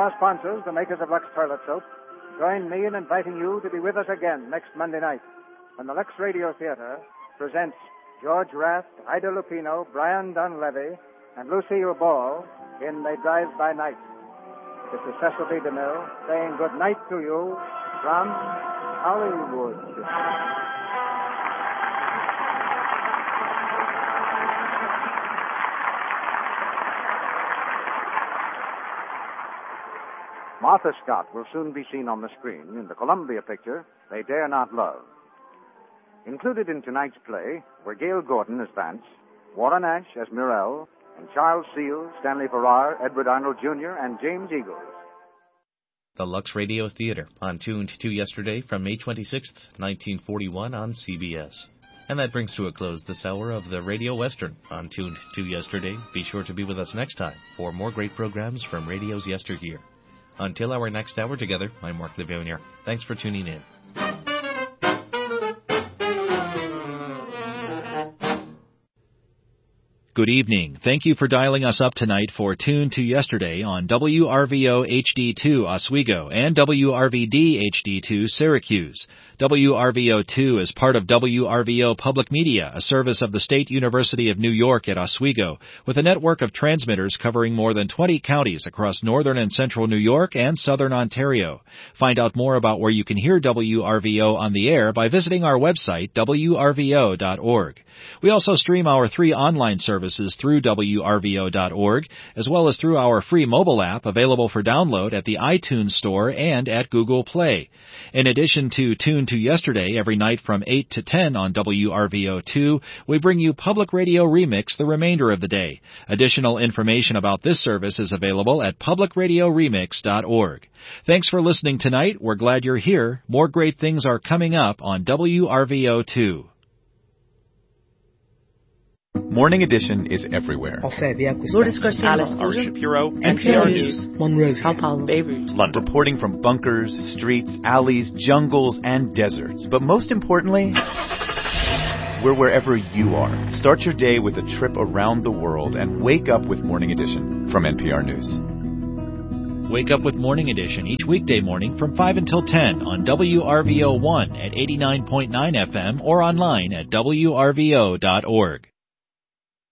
our sponsors, the makers of Lux Toilet Soap, join me in inviting you to be with us again next Monday night when the Lux Radio Theater presents George Raft, Ida Lupino, Brian Dunleavy, and Lucille Ball in They Drive by Night. This is Cecil B. DeMille saying good night to you from Hollywood. Martha Scott will soon be seen on the screen in the Columbia picture, They Dare Not Love. Included in tonight's play were Gail Gordon as Vance, Warren Ash as Mirel, and Charles Seale, Stanley Farrar, Edward Arnold Jr., and James Eagles. The Lux Radio Theater, on Tuned to Yesterday from May 26, 1941 on CBS. And that brings to a close this hour of the Radio Western on Tuned to Yesterday. Be sure to be with us next time for more great programs from radio's yesteryear. Until our next hour together, I'm Mark Livonia. Thanks for tuning in. Good evening. Thank you for dialing us up tonight for Tune to Yesterday on WRVO HD2 Oswego and WRVD HD2 Syracuse. WRVO2 is part of WRVO Public Media, a service of the State University of New York at Oswego, with a network of transmitters covering more than 20 counties across northern and central New York and southern Ontario. Find out more about where you can hear WRVO on the air by visiting our website, wrvo.org. We also stream our 3 online services through WRVO.org, as well as through our free mobile app available for download at the iTunes Store and at Google Play. In addition to Tune to Yesterday every night from 8 to 10 on WRVO2, we bring you Public Radio Remix the remainder of the day. Additional information about this service is available at publicradioremix.org. Thanks for listening tonight. We're glad you're here. More great things are coming up on WRVO2. Morning Edition is everywhere. Lourdes Garcia, Our Shapiro, NPR News, Monrovia, Sao Paulo, Beirut, London. Reporting from bunkers, streets, alleys, jungles, and deserts. But most importantly, we're wherever you are. Start your day with a trip around the world and wake up with Morning Edition from NPR News. Wake up with Morning Edition each weekday morning from 5 until 10 on WRVO1 at 89.9 FM or online at WRVO.org.